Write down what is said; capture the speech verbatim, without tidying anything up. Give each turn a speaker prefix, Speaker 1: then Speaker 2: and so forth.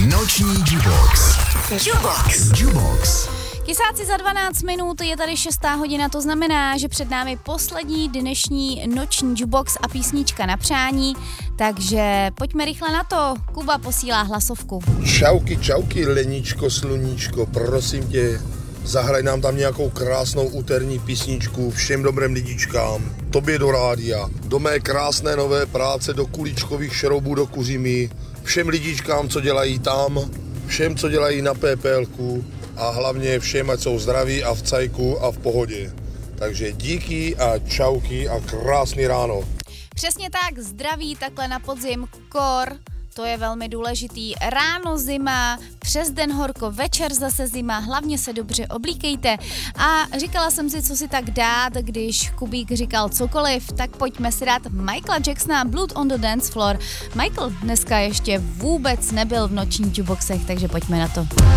Speaker 1: Noční Jubox. Jubox. Jubox.
Speaker 2: Kysáci za dvanáct minut, je tady šestá hodina, to znamená, že před námi poslední dnešní noční Jubox a písnička na přání, takže pojďme rychle na to. Kuba posílá hlasovku.
Speaker 3: Čauky, čauky, Leničko, sluníčko, prosím tě, zahraj nám tam nějakou krásnou úterní písničku všem dobrým lidičkám, tobě do rádia, do mé krásné nové práce, do kuličkových šroubů, do Kuřimy, všem lidičkám, co dělají tam, všem, co dělají na PPLku a hlavně všem, ať jsou zdraví a v cajku a v pohodě. Takže díky a čauky a krásný ráno.
Speaker 2: Přesně tak, zdraví takhle na podzim, kor, to je velmi důležitý. Ráno zima, přes den horko, večer zase zima, hlavně se dobře oblíkejte. A říkala jsem si, co si tak dát, když Kubík říkal cokoliv, tak pojďme si dát Michaela Jacksona Blood on the Dance Floor. Michael dneska ještě vůbec nebyl v nočních Juboxech, takže pojďme na to.